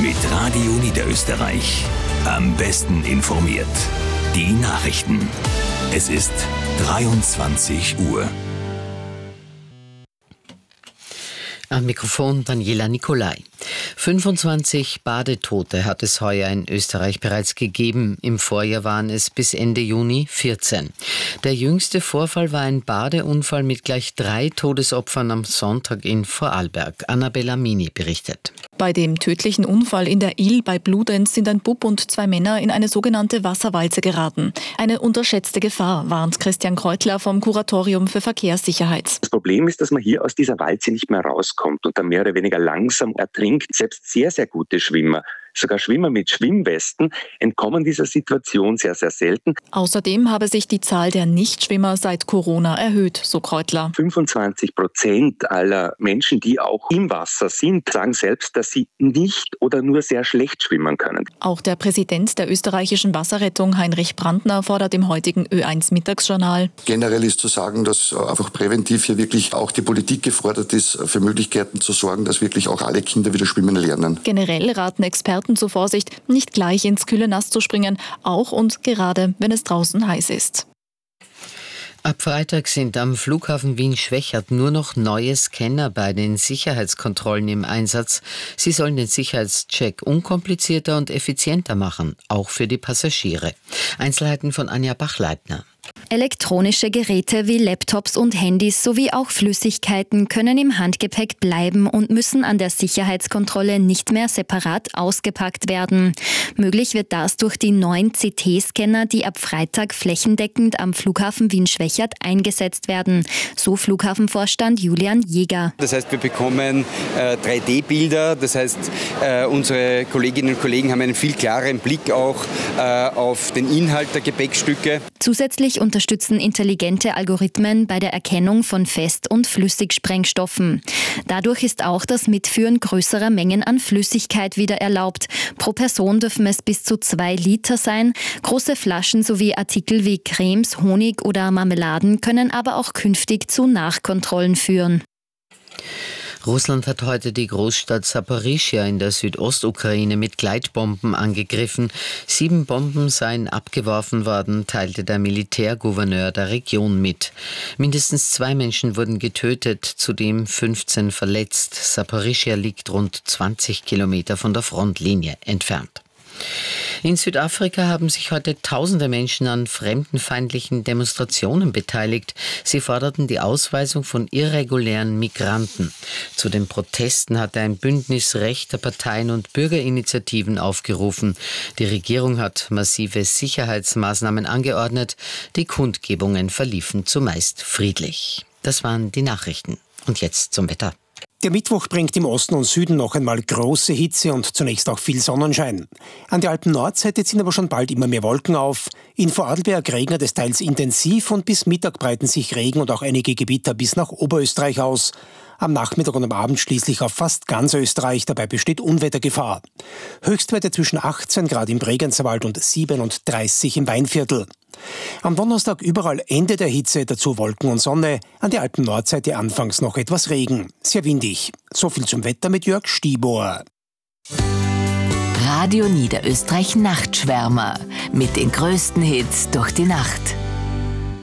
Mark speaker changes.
Speaker 1: Mit Radio Niederösterreich. Am besten informiert. Die Nachrichten. Es ist 23 Uhr.
Speaker 2: Am Mikrofon Daniela Nicolai. 25 Badetote hat es heuer in Österreich bereits gegeben. Im Vorjahr waren es bis Ende Juni 14. Der jüngste Vorfall war ein Badeunfall mit gleich 3 Todesopfern am Sonntag in Vorarlberg. Annabella Mini berichtet.
Speaker 3: Bei dem tödlichen Unfall in der Ill bei Bludenz sind ein Bub und 2 Männer in eine sogenannte Wasserwalze geraten. Eine unterschätzte Gefahr, warnt Christian Kreutler vom Kuratorium für Verkehrssicherheit.
Speaker 4: Das Problem ist, dass man hier aus dieser Walze nicht mehr rauskommt und dann mehr oder weniger langsam ertrinkt. Selbst sehr, sehr gute Schwimmer, sogar Schwimmer mit Schwimmwesten, entkommen dieser Situation sehr, sehr selten.
Speaker 3: Außerdem habe sich die Zahl der Nichtschwimmer seit Corona erhöht, so Kreutler.
Speaker 4: 25% aller Menschen, die auch im Wasser sind, sagen selbst, dass sie nicht oder nur sehr schlecht schwimmen können.
Speaker 3: Auch der Präsident der österreichischen Wasserrettung, Heinrich Brandner, fordert im heutigen Ö1-Mittagsjournal.
Speaker 5: Generell ist zu sagen, dass einfach präventiv hier wirklich auch die Politik gefordert ist, für Möglichkeiten zu sorgen, dass wirklich auch alle Kinder wieder schwimmen lernen.
Speaker 3: Generell raten Experten zur Vorsicht, nicht gleich ins kühle Nass zu springen, auch und gerade, wenn es draußen heiß ist.
Speaker 2: Ab Freitag sind am Flughafen Wien-Schwechat nur noch neue Scanner bei den Sicherheitskontrollen im Einsatz. Sie sollen den Sicherheitscheck unkomplizierter und effizienter machen, auch für die Passagiere. Einzelheiten von Anja Bachleitner.
Speaker 6: Elektronische Geräte wie Laptops und Handys sowie auch Flüssigkeiten können im Handgepäck bleiben und müssen an der Sicherheitskontrolle nicht mehr separat ausgepackt werden. Möglich wird das durch die neuen CT-Scanner, die ab Freitag flächendeckend am Flughafen Wien-Schwechat eingesetzt werden. So Flughafenvorstand Julian Jäger.
Speaker 7: Das heißt, wir bekommen 3D-Bilder. Das heißt, unsere Kolleginnen und Kollegen haben einen viel klareren Blick auch auf den Inhalt der Gepäckstücke.
Speaker 6: Zusätzlich unterstützen intelligente Algorithmen bei der Erkennung von Fest- und Flüssigsprengstoffen. Dadurch ist auch das Mitführen größerer Mengen an Flüssigkeit wieder erlaubt. Pro Person dürfen es bis zu 2 Liter sein. Große Flaschen sowie Artikel wie Cremes, Honig oder Marmeladen können aber auch künftig zu Nachkontrollen führen.
Speaker 2: Russland hat heute die Großstadt Saporischschja in der Südostukraine mit Gleitbomben angegriffen. 7 Bomben seien abgeworfen worden, teilte der Militärgouverneur der Region mit. Mindestens 2 Menschen wurden getötet, zudem 15 verletzt. Saporischschja liegt rund 20 Kilometer von der Frontlinie entfernt. In Südafrika haben sich heute tausende Menschen an fremdenfeindlichen Demonstrationen beteiligt. Sie forderten die Ausweisung von irregulären Migranten. Zu den Protesten hatte ein Bündnis rechter Parteien und Bürgerinitiativen aufgerufen. Die Regierung hat massive Sicherheitsmaßnahmen angeordnet. Die Kundgebungen verliefen zumeist friedlich. Das waren die Nachrichten. Und jetzt zum Wetter.
Speaker 8: Der Mittwoch bringt im Osten und Süden noch einmal große Hitze und zunächst auch viel Sonnenschein. An der Alpen-Nordseite ziehen aber schon bald immer mehr Wolken auf. In Vorarlberg regnet es teils intensiv und bis Mittag breiten sich Regen und auch einige Gewitter bis nach Oberösterreich aus. Am Nachmittag und am Abend schließlich auf fast ganz Österreich, dabei besteht Unwettergefahr. Höchstwerte zwischen 18 Grad im Bregenzerwald und 37 im Weinviertel. Am Donnerstag überall Ende der Hitze, dazu Wolken und Sonne. An der Alpen-Nordseite anfangs noch etwas Regen. Sehr windig. So viel zum Wetter mit Jörg Stiebohr.
Speaker 9: Radio Niederösterreich Nachtschwärmer. Mit den größten Hits durch die Nacht.